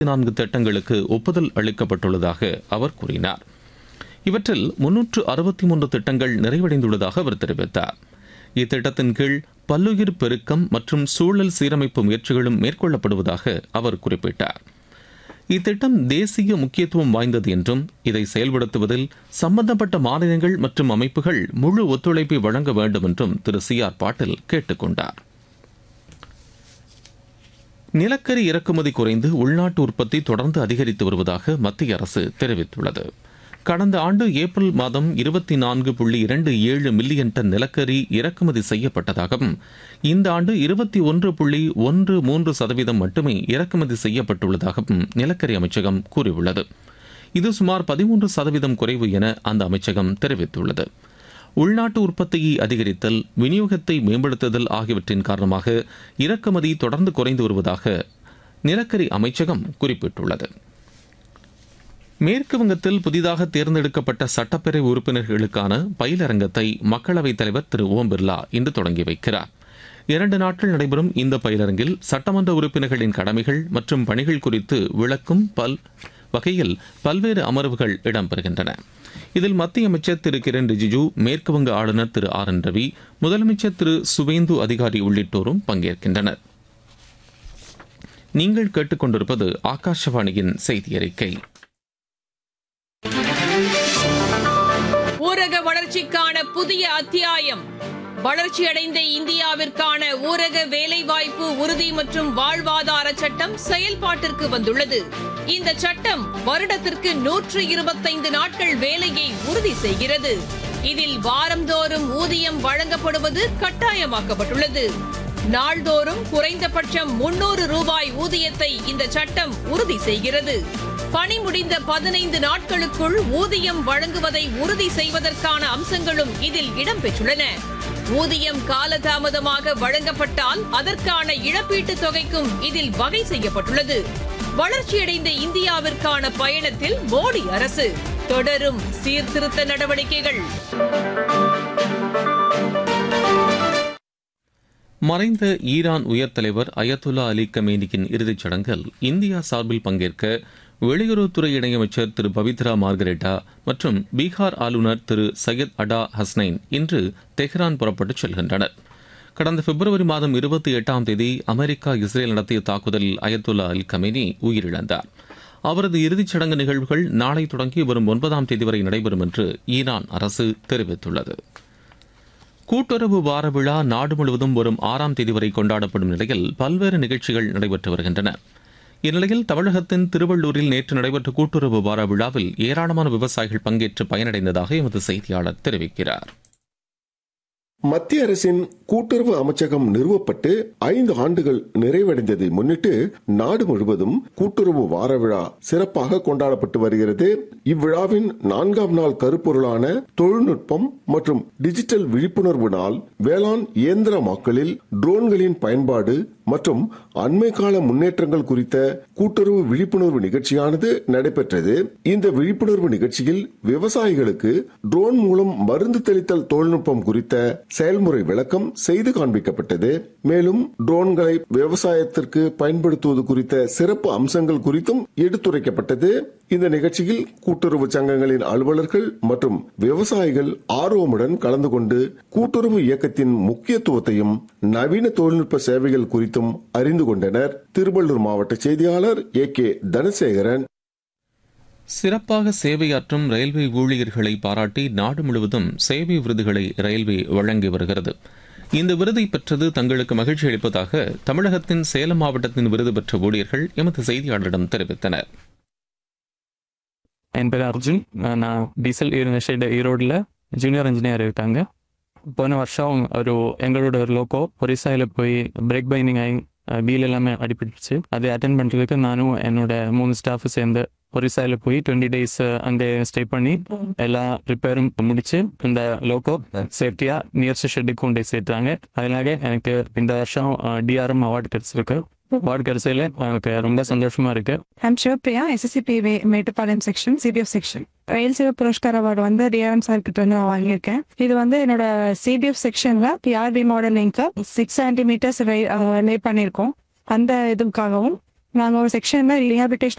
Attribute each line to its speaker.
Speaker 1: 4 திட்டங்களுக்கு ஒப்புதல் அளிக்கப்பட்டுள்ளதாக அவர் கூறினார். இவற்றில் 363 திட்டங்கள் நிறைவடைந்துள்ளதாக அவர் தெரிவித்தார். இத்திட்டத்தின் கீழ் பல்லுயிர் பெருக்கம் மற்றும் சூழல் சீரமைப்பு முயற்சிகளும் மேற்கொள்ளப்படுவதாக அவர் குறிப்பிட்டார். இத்திட்டம் தேசிய முக்கியத்துவம் வாய்ந்தது என்றும் இதை செயல்படுத்துவதில் சம்பந்தப்பட்ட மாநிலங்கள் மற்றும் அமைப்புகள் முழு ஒத்துழைப்பை வழங்க வேண்டும் என்றும் திரு சி.ஆர். பாட்டீல் கேட்டுக் கொண்டார். நிலக்கரி இறக்குமதி குறைந்து உள்நாட்டு உற்பத்தி தொடர்ந்து அதிகரித்து வருவதாக மத்திய அரசு தெரிவித்துள்ளது. கடந்த ஆண்டு ஏப்ரல் மாதம் 24.27 மில்லியன் டன் நிலக்கரி இறக்குமதி செய்யப்பட்டதாகவும் இந்த ஆண்டு 21.13% மட்டுமே இறக்குமதி செய்யப்பட்டுள்ளதாகவும் நிலக்கரி அமைச்சகம் கூறியுள்ளது. இது சுமார் 13% குறைவு என அந்த அமைச்சகம் தெரிவித்துள்ளது. உள்நாட்டு உற்பத்தியை அதிகரித்தல், விநியோகத்தை மேம்படுத்துதல் ஆகியவற்றின் காரணமாக இறக்குமதி தொடர்ந்து குறைந்து வருவதாக நிலக்கரி அமைச்சகம் குறிப்பிட்டுள்ளது. மேற்கு வங்கத்தில் புதிதாக தேர்ந்தெடுக்கப்பட்ட சட்டப்பேரவை உறுப்பினர்களுக்கான பயிலரங்கத்தை மக்களவைத் தலைவர் திரு ஓம் பிர்லா இன்று தொடங்கி வைக்கிறார். 2 நாட்கள் நடைபெறும் இந்த பயிலரங்கில் சட்டமன்ற உறுப்பினர்களின் கடமைகள் மற்றும் பணிகள் குறித்து விளக்கும் வகையில் பல்வேறு அமர்வுகள் இடம்பெறுகின்றன. இதில் மத்திய அமைச்சர் திரு கிரண் ரிஜிஜு, மேற்குவங்க ஆளுநர் திரு ஆர் என் ரவி, முதலமைச்சர் திரு சுவேந்து அதிகாரி உள்ளிட்டோரும் பங்கேற்கின்றனர். நீங்கள் கேட்டுக்கொண்டிருப்பது ஆகாஷவாணியின் செய்தி அறிக்கை.
Speaker 2: ஊரக வளர்ச்சிக்கான புதிய அத்தியாயம். வளர்ச்சியடைந்த இந்தியாவிற்கான ஊரக வேலைவாய்ப்பு உறுதி மற்றும் வாழ்வாதார சட்டம் செயல்பாட்டிற்கு வந்துள்ளது. இந்த சட்டம் வருடத்திற்கு 125 நாட்கள் வேலையை உறுதி செய்கிறது. இதில் வாரந்தோறும் ஊதியம் வழங்கப்படுவது கட்டாயமாக்கப்பட்டுள்ளது. நாள்தோறும் குறைந்தபட்சம் 300 ரூபாய் ஊதியத்தை இந்த சட்டம் உறுதி செய்கிறது. பணி முடிந்த 15 நாட்களுக்குள் ஊதியம் வழங்குவதை உறுதி செய்வதற்கான அம்சங்களும் இதில் இடம்பெற்றுள்ளன. ஊதியம் காலதாமதமாக வழங்கப்பட்டால் அதற்கான இழப்பீட்டுத் தொகைக்கும் இதில் வகை செய்யப்பட்டுள்ளது. வளர்ச்சியடைந்த இந்தியாவிற்கான பயணத்தில் மோடி அரசு தொடரும் சீர்திருத்த நடவடிக்கைகள்.
Speaker 1: மறைந்த ஈரான் உயர் தலைவர் அயத்துல்லா அலி கமேனியின் இறுதிச் சடங்கில் இந்தியா சார்பில் பங்கேற்க வெளியுறவுத்துறை இணையமைச்சர் திரு பவித்ரா மார்கரெட்டா மற்றும் பீகார் ஆளுநர் திரு சையத் அடா ஹஸ்னைன் இன்று தெஹ்ரான் புறப்பட்டுச் செல்கின்றனர். கடந்த பிப்ரவரி மாதம் 28ஆம் தேதி அமெரிக்கா இஸ்ரேல் நடத்திய தாக்குதலில் அயத்துல்லா அல் கமேனி உயிரிழந்தார். அவரது இறுதிச் சடங்கு நிகழ்வுகள் நாளை தொடங்கி வரும் 9ஆம் தேதி வரை நடைபெறும் என்று ஈரான் அரசு தெரிவித்துள்ளது. கூட்டுறவு வார விழா நாடு முழுவதும் வரும் 6ஆம் தேதி வரை கொண்டாடப்படும் நிலையில் பல்வேறு நிகழ்ச்சிகள் நடைபெற்று வருகின்றன. இந்நிலையில் தமிழகத்தின் திருவள்ளூரில் நேற்று நடைபெற்ற கூட்டுறவு வார விழாவில் ஏராளமான விவசாயிகள் பங்கேற்று பயனடைந்ததாக எமது செய்தியாளர் தெரிவிக்கிறார்.
Speaker 3: மத்திய அரசின் கூட்டுறவு அமைச்சகம் நிறுவப்பட்டு 5 ஆண்டுகள் நிறைவடைந்ததை முன்னிட்டு நாடு முழுவதும் கூட்டுறவு வார விழா சிறப்பாக கொண்டாடப்பட்டு வருகிறது. இவ்விழாவின் 4ஆம் நாள் கருப்பொருளான தொழில்நுட்பம் மற்றும் டிஜிட்டல் விழிப்புணர்வு நாள் வேளாண் இயந்திரமாக்கலில் ட்ரோன்களின் பயன்பாடு மற்றும் அண்மை கால முன்னேற்றங்கள் குறித்த கூட்டுறவு விழிப்புணர்வு நிகழ்ச்சியானது நடைபெற்றது. இந்த விழிப்புணர்வு நிகழ்ச்சியில் விவசாயிகளுக்கு ட்ரோன் மூலம் மருந்து தெளித்தல் தொழில்நுட்பம் குறித்த செயல்முறை விளக்கம் செய்து காண்பிக்கப்பட்டது. மேலும் ட்ரோன்களை விவசாயத்திற்கு பயன்படுத்துவது குறித்த சிறப்பு அம்சங்கள் குறித்தும் எடுத்துரைக்கப்பட்டது. இந்த நிகழ்ச்சியில் கூட்டுறவு சங்கங்களின் அலுவலர்கள் மற்றும் விவசாயிகள் ஆர்வமுடன் கலந்து கொண்டு கூட்டுறவு இயக்கத்தின் முக்கியத்துவத்தையும் நவீன தொழில்நுட்ப சேவைகள் குறித்தும் அறிந்து கொண்டனர். திருவள்ளூர் மாவட்ட செய்தியாளர் ஏ.கே. தனசேகரன்.
Speaker 1: சிறப்பாக சேவையாற்றும் ரயில்வே ஊழியர்களை பாராட்டி நாடு முழுவதும் சேவை விருதுகளை ரயில்வே வழங்கி வருகிறது. இந்த விருதை பெற்றது தங்களுக்கு மகிழ்ச்சி அளிப்பதாக தமிழகத்தின் சேலம் மாவட்டத்தின் விருது பெற்ற ஊழியர்கள் எமது செய்தியாளரிடம் தெரிவித்தனர்.
Speaker 4: என் பேர் அர்ஜுன். நான் டீசல் யூனிவர்சிட்டி ஈரோடில் ஜூனியர் இன்ஜினியர் இருக்காங்க. போன வருஷம் எங்களோட ஒரு லோக்கோ ஒரிசாயில் போய் பிரேக் பைண்டிங் ஆகி வீல் எல்லாமே அடிபட்டுச்சு. அதை அட்டென்ட் பண்ணுறதுக்கு நானும் என்னோட 3 ஸ்டாஃபு சேர்ந்து ஒரிசாயில் போய் 20 days அங்கே ஸ்டே பண்ணி எல்லா ரிப்பேரும் முடிச்சு இந்த லோக்கோ சேஃப்டியாக நியர்ஸ்ட் ஷெட்டுக்கு கொண்டு சேர்த்தாங்க. அதனால எனக்கு இந்த வருஷம் டிஆர்எம் அவார்டு கிடைச்சிருக்கு. அவார்டு கிடைச்சதுல எனக்கு ரொம்ப சந்தோஷமா இருக்கு.
Speaker 5: I'm Shivpriya, SSCP Mettupalayam section, CBF section. ரயில் சேவை புரஸ்கார் அவார்டு வந்து டிஆர்எம் சார் கிட்ட வந்து நான் வாங்கியிருக்கேன். இது வந்து என்னோட சிபிஎஃப் செக்ஷன்ல பிஆர்பி மாடலிங்க்கு 6 centimeters லே பண்ணியிருக்கோம். அந்த இதுக்காகவும் நாங்கள் ஒரு செக்ஷன்ல ரீஹாபிலிட்டேஷன்